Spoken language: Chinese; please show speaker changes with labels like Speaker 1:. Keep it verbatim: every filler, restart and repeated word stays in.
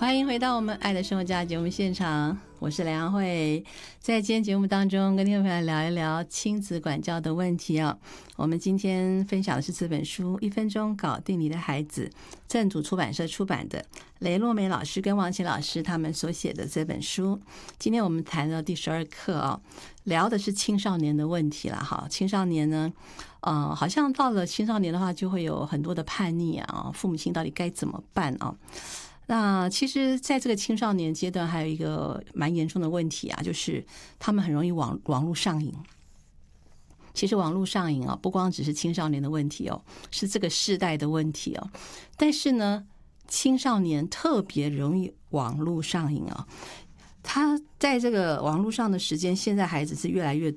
Speaker 1: 欢迎回到我们爱的生活家节目现场，我是梁慧。在今天节目当中跟听众朋友聊一聊亲子管教的问题啊。我们今天分享的是这本书《一分钟搞定你的孩子》，正组出版社出版的，雷洛梅老师跟王琦老师他们所写的这本书。今天我们谈到第十二课啊，聊的是青少年的问题了哈。青少年呢，呃，好像到了青少年的话，就会有很多的叛逆啊，父母亲到底该怎么办啊？那其实在这个青少年阶段还有一个蛮严重的问题啊，就是他们很容易网网络上瘾。其实网络上瘾啊，不光只是青少年的问题哦，是这个世代的问题哦。但是呢，青少年特别容易网络上瘾啊。他在这个网络上的时间，现在孩子是越来越